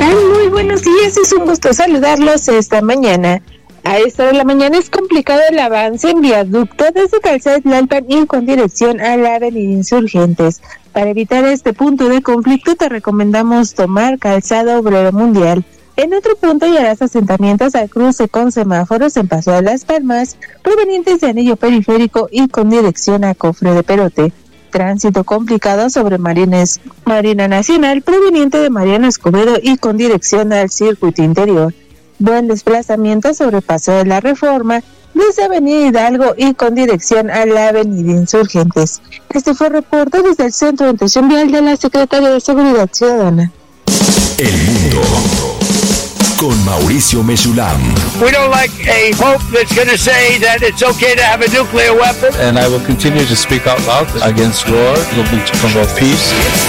tal? Muy buenos días, es un gusto saludarlos esta mañana. A esta hora de la mañana es complicado el avance en viaducto desde Calzada Tlalpan y con dirección a la avenida Insurgentes. Para evitar este punto de conflicto te recomendamos tomar Calzada Obrero Mundial. En otro punto hallarás asentamientos al cruce con semáforos en Paso de las Palmas, provenientes de Anillo Periférico y con dirección a Cofre de Perote. Tránsito complicado sobre Marina Nacional, proveniente de Mariano Escobedo y con dirección al circuito interior. Buen desplazamiento sobre Paso de la Reforma, desde Avenida Hidalgo y con dirección a la avenida Insurgentes. Este fue el reporte desde el Centro de Atención Vial de la Secretaría de Seguridad Ciudadana. El mundo con Mauricio Mesulam. We don't like a pope that's going to say that it's okay to have a nuclear weapon. And I will continue to speak out loud against war, looking to promote peace.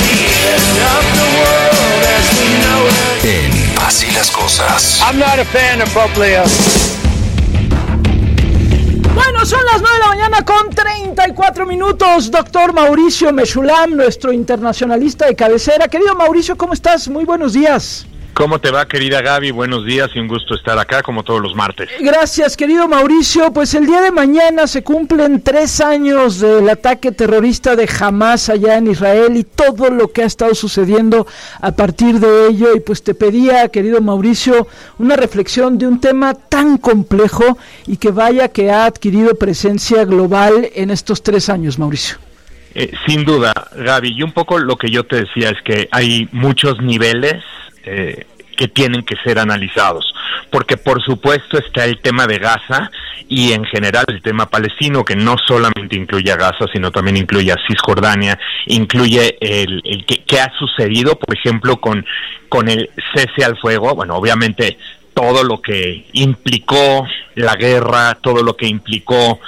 En Así las Cosas. I'm not a fan of Pope Leo. Bueno, son las 9 de la mañana con 34 minutos. Doctor Mauricio Mesulam, nuestro internacionalista de cabecera. Querido Mauricio, ¿cómo estás? Muy buenos días. ¿Cómo te va, querida Gaby? Buenos días y un gusto estar acá como todos los martes. Gracias, querido Mauricio. Pues el día de mañana se cumplen 3 años del ataque terrorista de Hamás allá en Israel y todo lo que ha estado sucediendo a partir de ello. Y pues te pedía, querido Mauricio, una reflexión de un tema tan complejo y que vaya que ha adquirido presencia global en estos 3 años, Mauricio. Sin duda, Gaby, y un poco lo que yo te decía es que hay muchos niveles que tienen que ser analizados, porque por supuesto está el tema de Gaza y en general el tema palestino, que no solamente incluye a Gaza, sino también incluye a Cisjordania, incluye el que ha sucedido, por ejemplo, con el cese al fuego. Bueno, obviamente todo lo que implicó la guerra, todo lo que implicó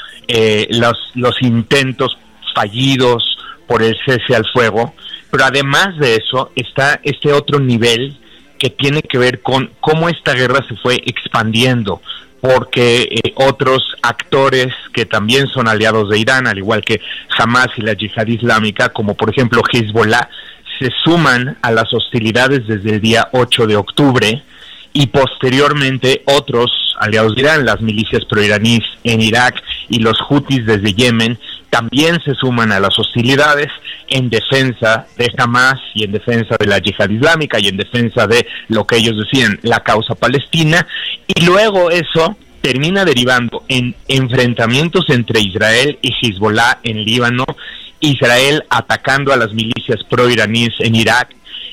los intentos fallidos por el cese al fuego, pero además de eso está este otro nivel que tiene que ver con cómo esta guerra se fue expandiendo, porque otros actores que también son aliados de Irán, al igual que Hamás y la Yihad Islámica, como por ejemplo Hezbollah, se suman a las hostilidades desde el día 8 de octubre, y posteriormente otros aliados de Irán, las milicias proiraníes en Irak y los Houthis desde Yemen, también se suman a las hostilidades en defensa de Hamás y en defensa de la Yihad Islámica y en defensa de lo que ellos decían, la causa palestina, y luego eso termina derivando en enfrentamientos entre Israel y Hezbollah en Líbano, Israel atacando a las milicias proiraníes en Irak,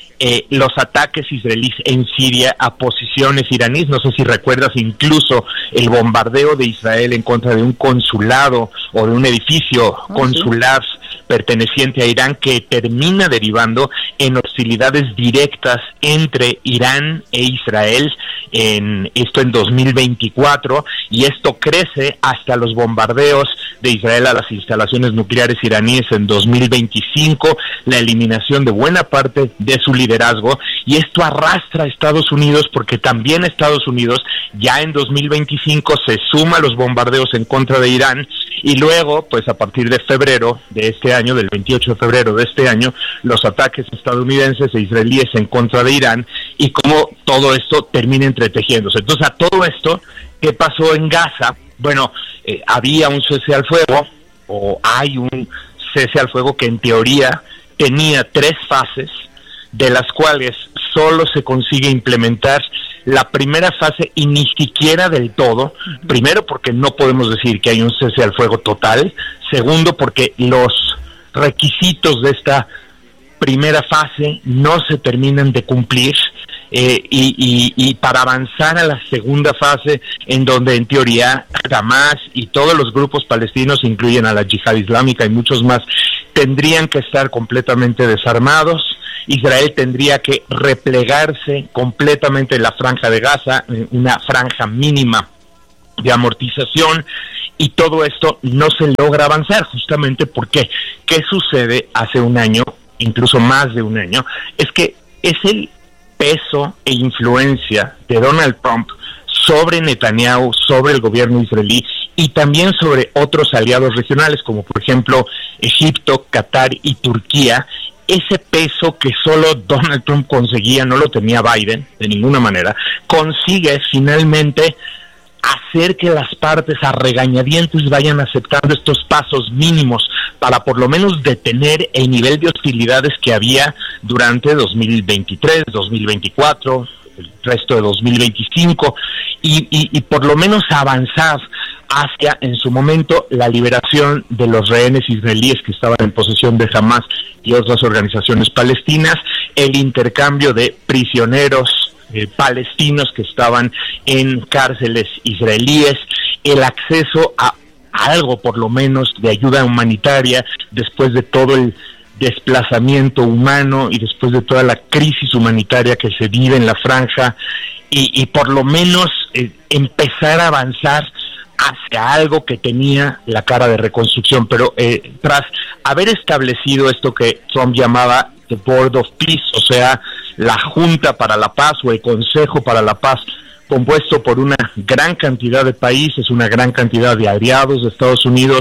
los ataques israelíes en Siria a posiciones iraníes. No sé si recuerdas incluso el bombardeo de Israel en contra de un consulado o de un edificio consular perteneciente a Irán, que termina derivando en hostilidades directas entre Irán e Israel, esto en 2024, y esto crece hasta los bombardeos de Israel a las instalaciones nucleares iraníes en 2025, la eliminación de buena parte de su liderazgo, y esto arrastra a Estados Unidos, porque también Estados Unidos ya en 2025 se suma a los bombardeos en contra de Irán, y luego, pues a partir de febrero de este año, del 28 de febrero de este año, los ataques estadounidenses e israelíes en contra de Irán, y cómo todo esto termina entretejiéndose. Entonces, a todo esto, ¿qué pasó en Gaza? Bueno, había un cese al fuego, o hay un cese al fuego que en teoría tenía 3 fases, de las cuales solo se consigue implementar la primera fase y ni siquiera del todo. Primero, porque no podemos decir que hay un cese al fuego total. Segundo, porque los requisitos de esta primera fase no se terminan de cumplir, y para avanzar a la segunda fase, en donde en teoría Hamás y todos los grupos palestinos, incluyen a la Yihad Islámica y muchos más, tendrían que estar completamente desarmados. Israel tendría que replegarse completamente en la franja de Gaza, una franja mínima de amortización, y todo esto no se logra avanzar, justamente porque ¿qué sucede hace un año, incluso más de un año? Es que es el peso e influencia de Donald Trump sobre Netanyahu, sobre el gobierno israelí y también sobre otros aliados regionales, como por ejemplo Egipto, Qatar y Turquía, ese peso que solo Donald Trump conseguía, no lo tenía Biden de ninguna manera, consigue finalmente hacer que las partes a regañadientes vayan aceptando estos pasos mínimos para por lo menos detener el nivel de hostilidades que había durante 2023, 2024, el resto de 2025, y por lo menos avanzar hacia, en su momento, la liberación de los rehenes israelíes que estaban en posesión de Hamas y otras organizaciones palestinas, el intercambio de prisioneros palestinos que estaban en cárceles israelíes, el acceso a algo por lo menos de ayuda humanitaria después de todo el desplazamiento humano y después de toda la crisis humanitaria que se vive en la franja, y por lo menos empezar a avanzar hacia algo que tenía la cara de reconstrucción. Pero tras haber establecido esto que Trump llamaba The Board of Peace, o sea, la Junta para la Paz o el Consejo para la Paz, compuesto por una gran cantidad de países, una gran cantidad de aliados de Estados Unidos,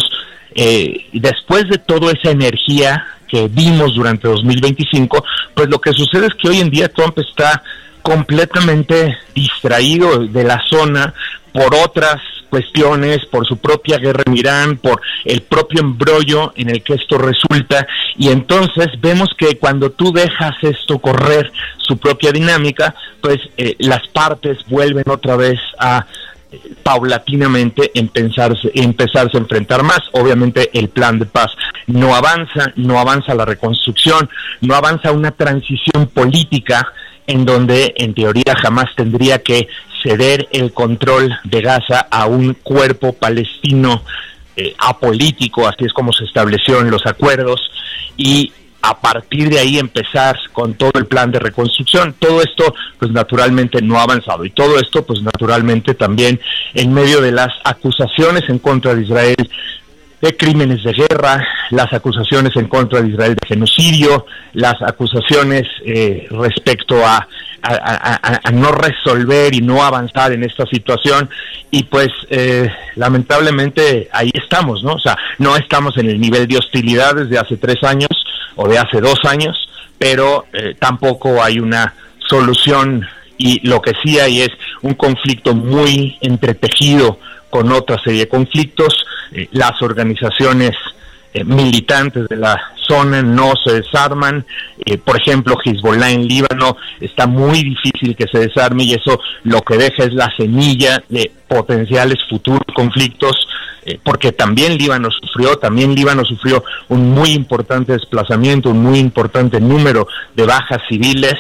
y después de toda esa energía que vimos durante 2025, pues lo que sucede es que hoy en día Trump está completamente distraído de la zona por otras cuestiones, por su propia guerra en Irán, por el propio embrollo en el que esto resulta, y entonces vemos que cuando tú dejas esto correr su propia dinámica, pues las partes vuelven otra vez a paulatinamente empezarse a enfrentar más. Obviamente el plan de paz no avanza la reconstrucción, no avanza una transición política en donde en teoría jamás tendría que ceder el control de Gaza a un cuerpo palestino apolítico, así es como se estableció en los acuerdos, y a partir de ahí empezar con todo el plan de reconstrucción. Todo esto pues naturalmente no ha avanzado, y todo esto pues naturalmente también en medio de las acusaciones en contra de Israel de crímenes de guerra, las acusaciones en contra de Israel de genocidio, las acusaciones respecto a no resolver y no avanzar en esta situación, y pues lamentablemente ahí estamos, ¿no? O sea, no estamos en el nivel de hostilidades de hace 3 años o de hace 2 años, pero tampoco hay una solución, y lo que sí hay es un conflicto muy entretejido con otra serie de conflictos. Las organizaciones militantes de la zona no se desarman. Por ejemplo, Hezbollah en Líbano, está muy difícil que se desarme, y eso lo que deja es la semilla de potenciales futuros conflictos, porque también Líbano sufrió un muy importante desplazamiento, un muy importante número de bajas civiles,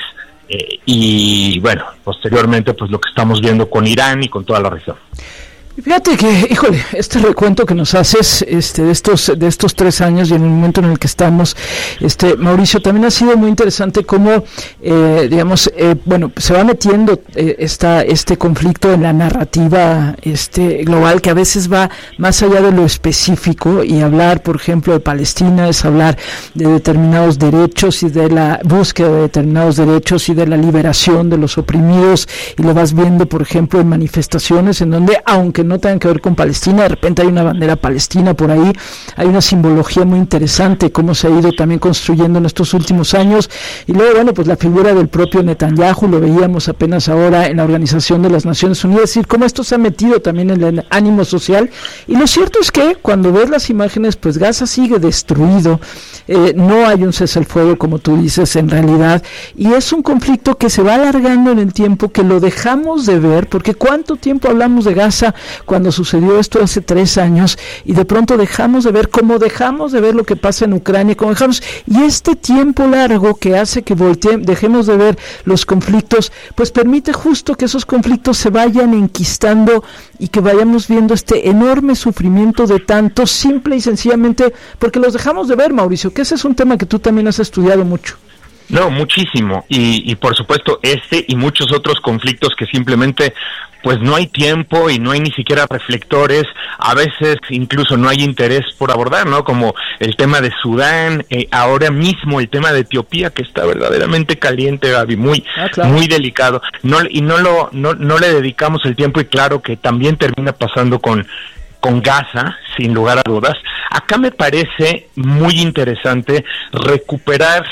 y bueno, posteriormente pues lo que estamos viendo con Irán y con toda la región. Fíjate que, híjole, este recuento que nos haces de estos 3 años y en el momento en el que estamos, Mauricio, también ha sido muy interesante cómo, se va metiendo este conflicto en la narrativa global, que a veces va más allá de lo específico, y hablar, por ejemplo, de Palestina es hablar de determinados derechos y de la búsqueda de determinados derechos y de la liberación de los oprimidos, y lo vas viendo, por ejemplo, en manifestaciones en donde, aunque no tengan que ver con Palestina, de repente hay una bandera palestina por ahí, hay una simbología muy interesante, cómo se ha ido también construyendo en estos últimos años. Y luego, bueno, pues la figura del propio Netanyahu, lo veíamos apenas ahora en la Organización de las Naciones Unidas, es decir, cómo esto se ha metido también en el ánimo social. Y lo cierto es que cuando ves las imágenes, pues Gaza sigue destruido, no hay un cese al fuego, como tú dices, en realidad, y es un conflicto que se va alargando en el tiempo, que lo dejamos de ver, porque ¿cuánto tiempo hablamos de Gaza cuando sucedió esto hace 3 años, y de pronto dejamos de ver, como dejamos de ver lo que pasa en Ucrania, como dejamos, y este tiempo largo que hace que dejemos de ver los conflictos, pues permite justo que esos conflictos se vayan enquistando y que vayamos viendo este enorme sufrimiento de tantos, simple y sencillamente porque los dejamos de ver, Mauricio, que ese es un tema que tú también has estudiado mucho. No, muchísimo, y por supuesto y muchos otros conflictos que simplemente pues no hay tiempo y no hay ni siquiera reflectores, a veces incluso no hay interés por abordar, ¿no? Como el tema de Sudán, ahora mismo el tema de Etiopía, que está verdaderamente caliente, Gaby, muy delicado, no le dedicamos el tiempo, y claro que también termina pasando con Gaza, sin lugar a dudas. Acá me parece muy interesante recuperar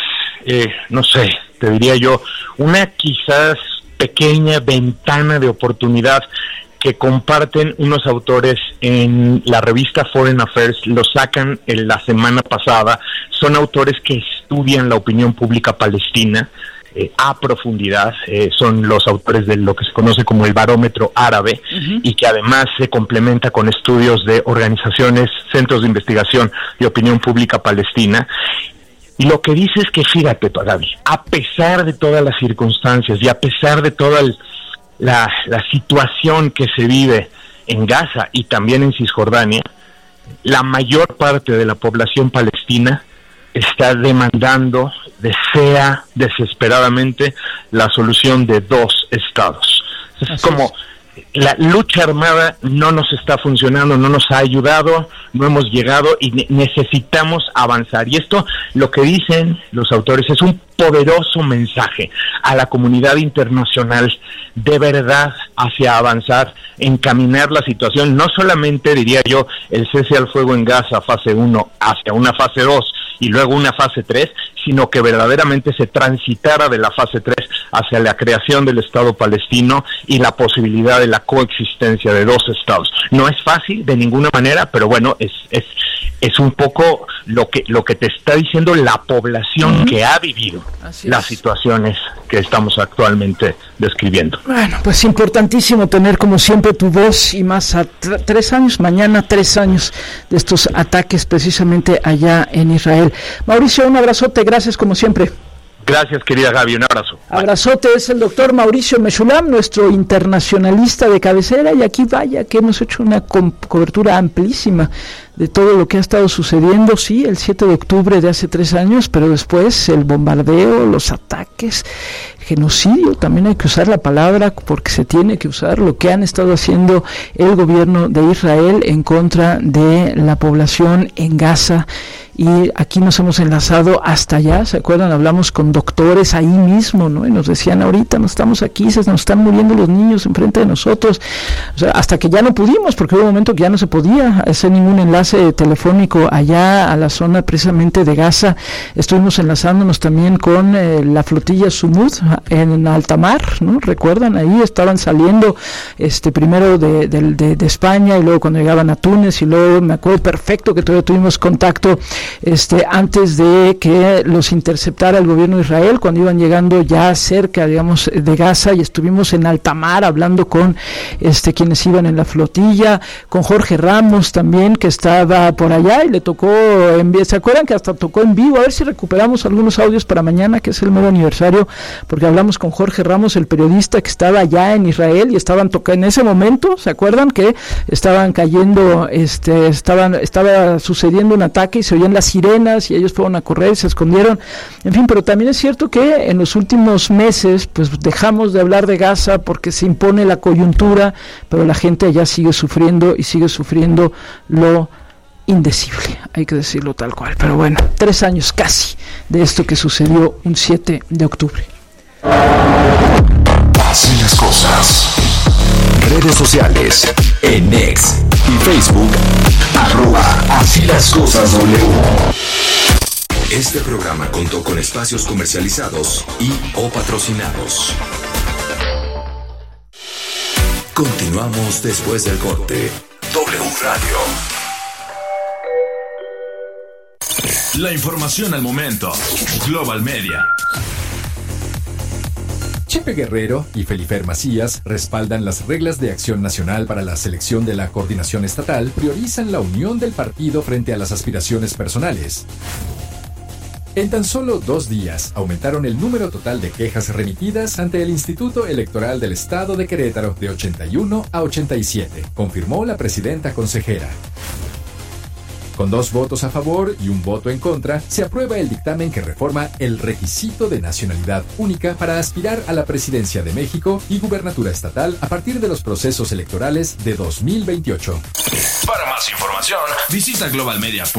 no sé, te diría yo, una quizás pequeña ventana de oportunidad que comparten unos autores en la revista Foreign Affairs, lo sacan la semana pasada. Son autores que estudian la opinión pública palestina a profundidad, son los autores de lo que se conoce como el barómetro árabe, y que además se complementa con estudios de organizaciones, centros de investigación de opinión pública palestina. Y lo que dice es que, fíjate, Gaby, a pesar de todas las circunstancias y a pesar de toda la situación que se vive en Gaza y también en Cisjordania, la mayor parte de la población palestina está demandando, desea desesperadamente la solución de 2 estados. Es como la lucha armada no nos está funcionando, no nos ha ayudado, no hemos llegado y necesitamos avanzar. Y esto, lo que dicen los autores, es un poderoso mensaje a la comunidad internacional de verdad hacia avanzar, encaminar la situación, no solamente, diría yo, el cese al fuego en Gaza, fase 1, hacia una fase 2 y luego una fase 3, sino que verdaderamente se transitara de la fase 3 hacia la creación del Estado palestino y la posibilidad de la coexistencia de 2 estados. No es fácil de ninguna manera, pero bueno, es un poco lo que te está diciendo la población que ha vivido las situaciones que estamos actualmente describiendo. Bueno, pues importantísimo tener como siempre tu voz, y más a 3 años, mañana 3 años de estos ataques precisamente allá en Israel. Mauricio, un abrazote, gracias como siempre. Gracias, querida Gaby, un abrazo. Abrazote, es el doctor Mauricio Meshulam, nuestro internacionalista de cabecera, y aquí vaya que hemos hecho una cobertura amplísima de todo lo que ha estado sucediendo, sí, el 7 de octubre de hace 3 años, pero después el bombardeo, los ataques, genocidio, también hay que usar la palabra porque se tiene que usar, lo que han estado haciendo el gobierno de Israel en contra de la población en Gaza. Y aquí nos hemos enlazado hasta allá, ¿se acuerdan? Hablamos con doctores ahí mismo, ¿no? Y nos decían, ahorita no estamos aquí, se nos están muriendo los niños enfrente de nosotros. O sea, hasta que ya no pudimos, porque hubo un momento que ya no se podía hacer ningún enlace telefónico allá a la zona precisamente de Gaza. Estuvimos enlazándonos también con la flotilla Sumud en alta mar, ¿no? ¿Recuerdan? Ahí estaban saliendo primero de España, y luego cuando llegaban a Túnez, y luego me acuerdo perfecto que todavía tuvimos contacto antes de que los interceptara el gobierno de Israel, cuando iban llegando ya cerca, digamos, de Gaza, y estuvimos en alta mar hablando con quienes iban en la flotilla, con Jorge Ramos también, que estaba por allá, y le tocó, ¿se acuerdan que hasta tocó en vivo? A ver si recuperamos algunos audios para mañana, que es el nuevo aniversario, porque hablamos con Jorge Ramos, el periodista que estaba allá en Israel, y estaban tocando en ese momento, ¿se acuerdan? Que estaban cayendo, estaba sucediendo un ataque y se oían las sirenas y ellos fueron a correr, se escondieron, en fin. Pero también es cierto que en los últimos meses pues dejamos de hablar de Gaza porque se impone la coyuntura, pero la gente allá sigue sufriendo, y sigue sufriendo lo indecible, hay que decirlo tal cual. Pero bueno, 3 años casi de esto que sucedió un 7 de octubre. Así las cosas. Redes sociales, en X y Facebook, @asílascosasw. Este programa contó con espacios comercializados y o patrocinados. Continuamos después del corte. W Radio. La información al momento. Global Media. Chepe Guerrero y Felifer Macías respaldan las reglas de acción nacional para la selección de la coordinación estatal, priorizan la unión del partido frente a las aspiraciones personales. En tan solo 2 días aumentaron el número total de quejas remitidas ante el Instituto Electoral del Estado de Querétaro de 81 a 87, confirmó la presidenta consejera. Con 2 votos a favor y 1 voto en contra, se aprueba el dictamen que reforma el requisito de nacionalidad única para aspirar a la presidencia de México y gubernatura estatal a partir de los procesos electorales de 2028. Para más información, visita globalmedia.com.